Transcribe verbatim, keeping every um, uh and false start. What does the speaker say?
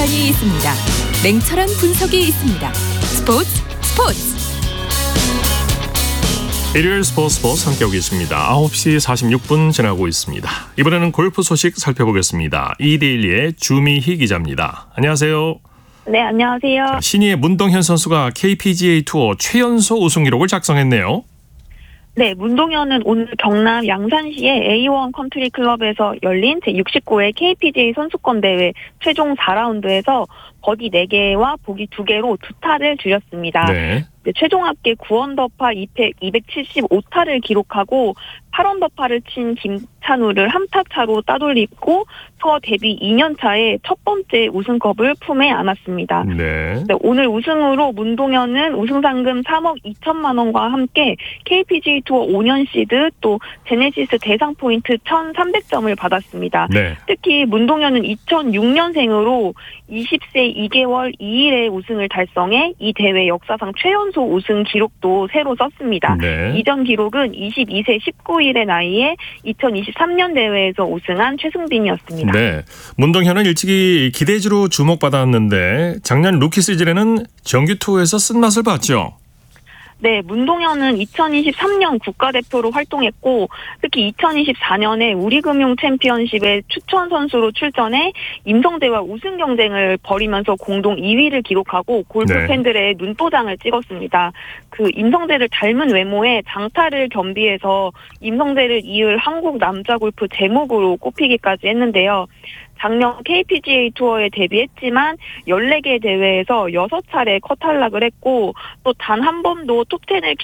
비판이 있습니다. 냉철한 분석이 있습니다. 스포츠 스포츠. 일요일 스포츠 스포츠 함께하고 계십니다. 아홉 시 사십육 분 지나고 있습니다. 이번에는 골프 소식 살펴보겠습니다. 이데일리의 주미희 기자입니다. 안녕하세요. 네, 안녕하세요. 자, 신이의 문동현 선수가 케이피지에이 투어 최연소 우승 기록을 작성했네요. 네, 문동현은 오늘 경남 양산시의 에이원 컨트리 클럽에서 열린 제육십구 회 케이피지에이 선수권 대회 최종 사 라운드에서 버디 네 개와 보기 두 개로 두 타를 줄였습니다. 네. 네, 최종 합계 구 언더파 이백칠십오 타를 기록하고 팔 언더파를 친 김찬우를 한 타 차로 따돌리고 투어 데뷔 이 년 차에 첫 번째 우승컵을 품에 안았습니다. 네. 네, 오늘 우승으로 문동현은 우승 상금 삼억 이천만 원과 함께 케이피지에이 투어 오 년 시드 또 제네시스 대상 포인트 천삼백 점을 받았습니다. 네. 특히 문동현은 이천육 년생으로 이십 세 이 개월 이 일에 우승을 달성해 이 대회 역사상 최연소 우승 기록도 새로 썼습니다. 네. 이전 기록은 이십이 세 십구 일의 나이에 이천이십삼 년 대회에서 우승한 최승빈이었습니다. 네. 문동현은 일찍이 기대주로 주목받았는데 작년 루키 시즌에는 정규 투어에서 쓴맛을 봤죠. 네, 문동현은 이천이십삼 년 국가대표로 활동했고 특히 이천이십사 년에 우리금융 챔피언십에 추천 선수로 출전해 임성재와 우승 경쟁을 벌이면서 공동 이 위를 기록하고 골프 네. 팬들의 눈도장을 찍었습니다. 그 임성재를 닮은 외모에 장타를 겸비해서 임성재를 이을 한국 남자 골프 제목으로 꼽히기까지 했는데요. 작년 케이피지에이 투어에 데뷔했지만 열네 개 대회에서 여섯 차례 컷 탈락을 했고 또 단 한 번도 톱텐을